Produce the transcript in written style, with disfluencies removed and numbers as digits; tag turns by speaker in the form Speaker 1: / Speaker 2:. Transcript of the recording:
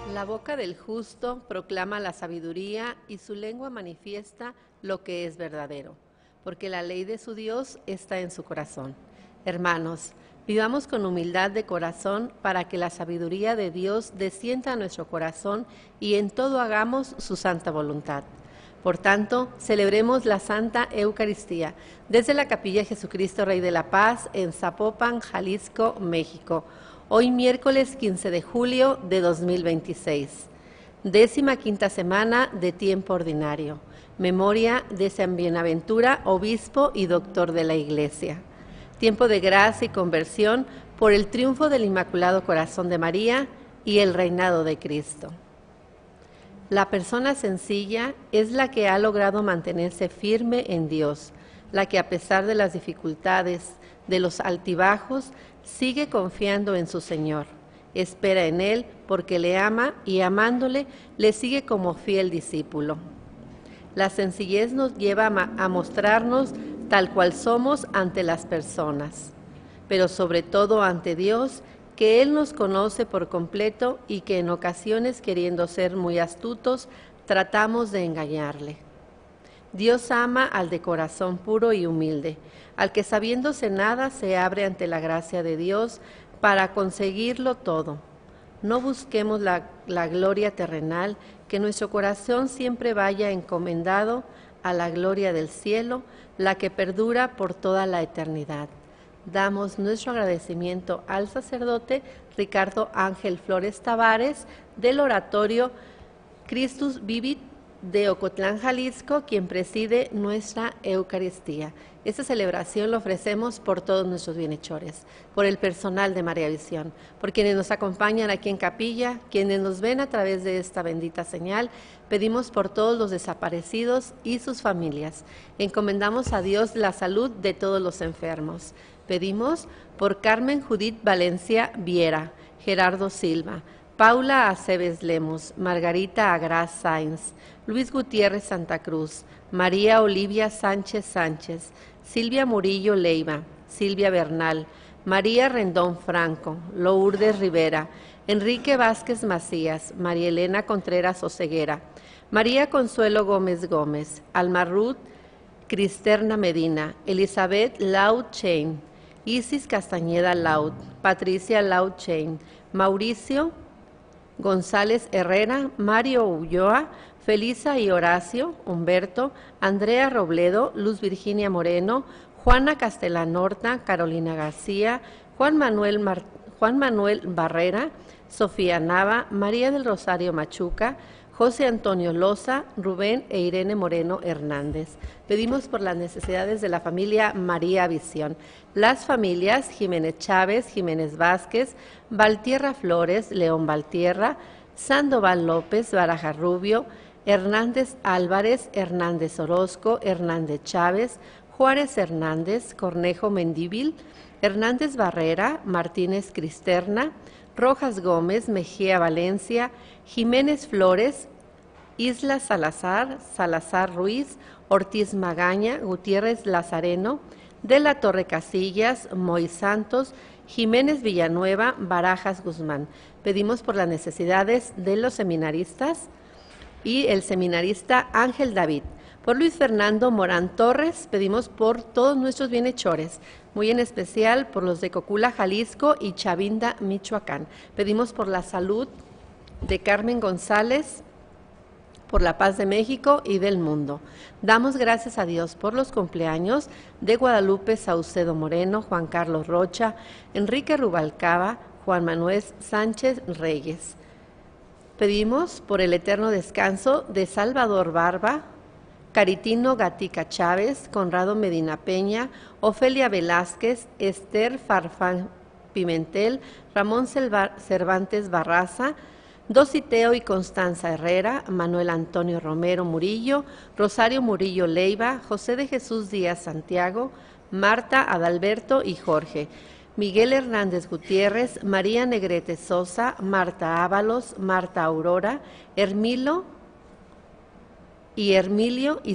Speaker 1: La boca del justo proclama la sabiduría y su lengua manifiesta lo que es verdadero, porque la ley de su Dios está en su corazón. Hermanos, vivamos con humildad de corazón para que la sabiduría de Dios descienda a nuestro corazón y en todo hagamos su santa voluntad. Por tanto, celebremos la Santa Eucaristía desde la Capilla Jesucristo Rey de la Paz en Zapopan, Jalisco, México. Hoy miércoles 15 de julio de 2026, 15ª semana de tiempo ordinario. Memoria de San Bienaventura, obispo y doctor de la Iglesia. Tiempo de gracia y conversión por el triunfo del Inmaculado Corazón de María y el reinado de Cristo. La persona sencilla es la que ha logrado mantenerse firme en Dios, la que a pesar de las dificultades, de los altibajos, sigue confiando en su Señor. Espera en Él porque le ama y amándole le sigue como fiel discípulo. La sencillez nos lleva a mostrarnos tal cual somos ante las personas, pero sobre todo ante Dios, que Él nos conoce por completo y que en ocasiones, queriendo ser muy astutos, tratamos de engañarle. Dios ama al de corazón puro y humilde, al que sabiéndose nada se abre ante la gracia de Dios para conseguirlo todo. No busquemos la gloria terrenal, que nuestro corazón siempre vaya encomendado a la gloria del cielo, la que perdura por toda la eternidad. Damos nuestro agradecimiento al sacerdote Ricardo Ángel Flores Tavares del Oratorio Christus Vivit de Ocotlán, Jalisco, quien preside nuestra Eucaristía. Esta celebración la ofrecemos por todos nuestros bienhechores, por el personal de María Visión, por quienes nos acompañan aquí en capilla, quienes nos ven a través de esta bendita señal. Pedimos por todos los desaparecidos y sus familias. Encomendamos a Dios la salud de todos los enfermos. Pedimos por Carmen Judith Valencia Viera, Gerardo Silva, Paula Aceves Lemos, Margarita Agraz Sáenz, Luis Gutiérrez Santa Cruz, María Olivia Sánchez Sánchez, Silvia Murillo Leiva, Silvia Bernal, María Rendón Franco, Lourdes Rivera, Enrique Vázquez Macías, María Elena Contreras Oceguera, María Consuelo Gómez Gómez, Alma Ruth Cristerna Medina, Elizabeth Laud Chain, Isis Castañeda Laud, Patricia Laud Chain, Mauricio González Herrera, Mario Ulloa, Felisa y Horacio, Humberto, Andrea Robledo, Luz Virginia Moreno, Juana Castellán Horta, Carolina García, Juan Manuel Barrera, Sofía Nava, María del Rosario Machuca, José Antonio Loza, Rubén e Irene Moreno Hernández. Pedimos por las necesidades de la familia María Visión. Las familias Jiménez Chávez, Jiménez Vázquez, Valtierra Flores, León Valtierra, Sandoval López, Baraja Rubio, Hernández Álvarez, Hernández Orozco, Hernández Chávez, Juárez Hernández, Cornejo Mendívil, Hernández Barrera, Martínez Cristerna, Rojas Gómez, Mejía Valencia, Jiménez Flores, Isla Salazar, Salazar Ruiz, Ortiz Magaña, Gutiérrez Lazareno, de la Torre Casillas, Moy Santos, Jiménez Villanueva, Barajas Guzmán. Pedimos por las necesidades de los seminaristas y el seminarista Ángel David. Por Luis Fernando Morán Torres, pedimos por todos nuestros bienhechores, muy en especial por los de Cocula, Jalisco y Chavinda, Michoacán. Pedimos por la salud de Carmen González, por la paz de México y del mundo. Damos gracias a Dios por los cumpleaños de Guadalupe Saucedo Moreno, Juan Carlos Rocha, Enrique Rubalcaba, Juan Manuel Sánchez Reyes. Pedimos por el eterno descanso de Salvador Barba, Caritino Gatica Chávez, Conrado Medina Peña, Ofelia Velázquez, Esther Farfán Pimentel, Ramón Cervantes Barraza, Dositeo y Constanza Herrera, Manuel Antonio Romero Murillo, Rosario Murillo Leiva, José de Jesús Díaz Santiago, Marta Adalberto y Jorge, Miguel Hernández Gutiérrez, María Negrete Sosa, Marta Ábalos, Marta Aurora, Hermilio y